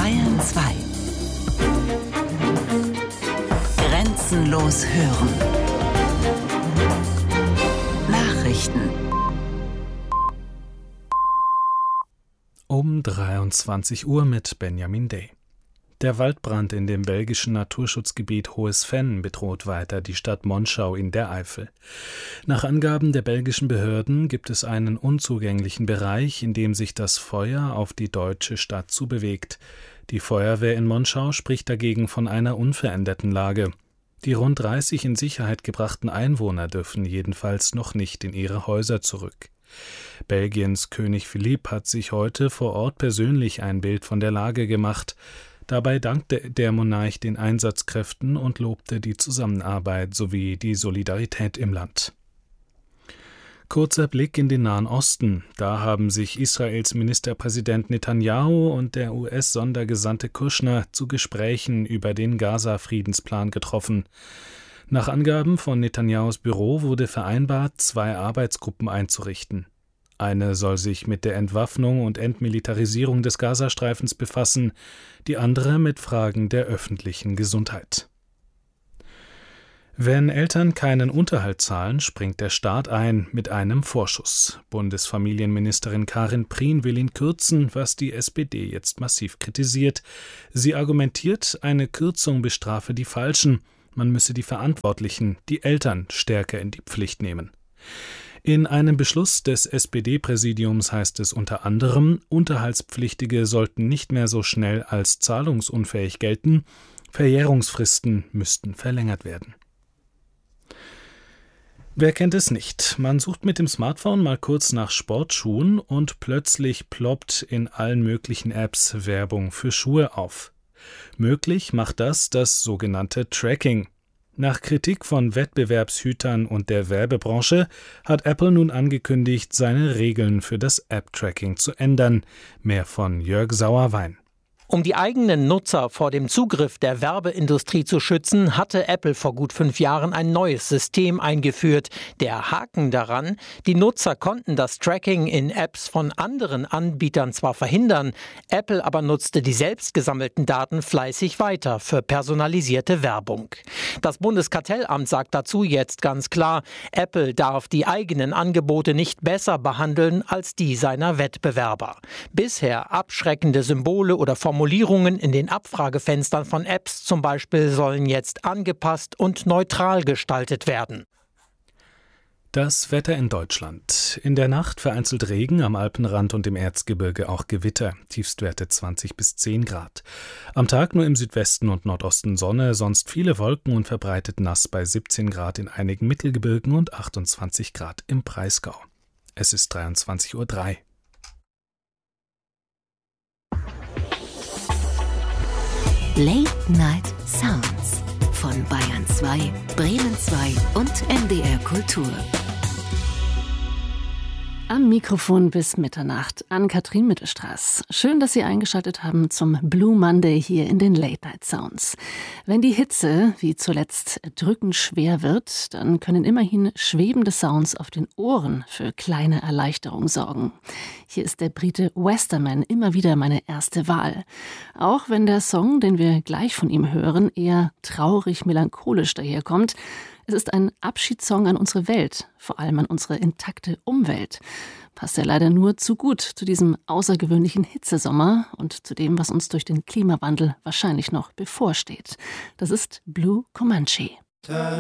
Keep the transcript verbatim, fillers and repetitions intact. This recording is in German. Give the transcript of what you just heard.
Bayern zwei. Grenzenlos hören. Nachrichten. Um dreiundzwanzig Uhr mit Benjamin Day. Der Waldbrand in dem belgischen Naturschutzgebiet Hohes Venn bedroht weiter die Stadt Monschau in der Eifel. Nach Angaben der belgischen Behörden gibt es einen unzugänglichen Bereich, in dem sich das Feuer auf die deutsche Stadt zubewegt. Die Feuerwehr in Monschau spricht dagegen von einer unveränderten Lage. Die rund dreißig in Sicherheit gebrachten Einwohner dürfen jedenfalls noch nicht in ihre Häuser zurück. Belgiens König Philipp hat sich heute vor Ort persönlich ein Bild von der Lage gemacht. Dabei dankte der Monarch den Einsatzkräften und lobte die Zusammenarbeit sowie die Solidarität im Land. Kurzer Blick in den Nahen Osten. Da haben sich Israels Ministerpräsident Netanyahu und der U S-Sondergesandte Kushner zu Gesprächen über den Gaza-Friedensplan getroffen. Nach Angaben von Netanyahus Büro wurde vereinbart, zwei Arbeitsgruppen einzurichten. Eine soll sich mit der Entwaffnung und Entmilitarisierung des Gazastreifens befassen, die andere mit Fragen der öffentlichen Gesundheit. Wenn Eltern keinen Unterhalt zahlen, springt der Staat ein mit einem Vorschuss. Bundesfamilienministerin Karin Prien will ihn kürzen, was die S P D jetzt massiv kritisiert. Sie argumentiert, eine Kürzung bestrafe die Falschen. Man müsse die Verantwortlichen, die Eltern, stärker in die Pflicht nehmen. In einem Beschluss des S P D-Präsidiums heißt es unter anderem, Unterhaltspflichtige sollten nicht mehr so schnell als zahlungsunfähig gelten, Verjährungsfristen müssten verlängert werden. Wer kennt es nicht? Man sucht mit dem Smartphone mal kurz nach Sportschuhen und plötzlich ploppt in allen möglichen Apps Werbung für Schuhe auf. Möglich macht das das sogenannte Tracking. Nach Kritik von Wettbewerbshütern und der Werbebranche hat Apple nun angekündigt, seine Regeln für das App-Tracking zu ändern. Mehr von Jörg Sauerwein. Um die eigenen Nutzer vor dem Zugriff der Werbeindustrie zu schützen, hatte Apple vor gut fünf Jahren ein neues System eingeführt. Der Haken daran: Die Nutzer konnten das Tracking in Apps von anderen Anbietern zwar verhindern, Apple aber nutzte die selbst gesammelten Daten fleißig weiter für personalisierte Werbung. Das Bundeskartellamt sagt dazu jetzt ganz klar, Apple darf die eigenen Angebote nicht besser behandeln als die seiner Wettbewerber. Bisher abschreckende Symbole oder Formulierungen Formulierungen in den Abfragefenstern von Apps zum Beispiel sollen jetzt angepasst und neutral gestaltet werden. Das Wetter in Deutschland. In der Nacht vereinzelt Regen, am Alpenrand und im Erzgebirge auch Gewitter. Tiefstwerte zwanzig bis zehn Grad. Am Tag nur im Südwesten und Nordosten Sonne, sonst viele Wolken und verbreitet nass bei siebzehn Grad in einigen Mittelgebirgen und achtundzwanzig Grad im Breisgau. Es ist dreiundzwanzig Uhr drei. Late Night Sounds von Bayern zwei, Bremen zwei und M D R Kultur. Am Mikrofon bis Mitternacht, Ann-Kathrin Mittelstraß. Schön, dass Sie eingeschaltet haben zum Blue Monday hier in den Late Night Sounds. Wenn die Hitze, wie zuletzt, drückend schwer wird, dann können immerhin schwebende Sounds auf den Ohren für kleine Erleichterung sorgen. Hier ist der Brite Westerman immer wieder meine erste Wahl. Auch wenn der Song, den wir gleich von ihm hören, eher traurig melancholisch daherkommt, es ist ein Abschiedssong an unsere Welt, vor allem an unsere intakte Umwelt. Passt ja leider nur zu gut zu diesem außergewöhnlichen Hitzesommer und zu dem, was uns durch den Klimawandel wahrscheinlich noch bevorsteht. Das ist Blue Comanche.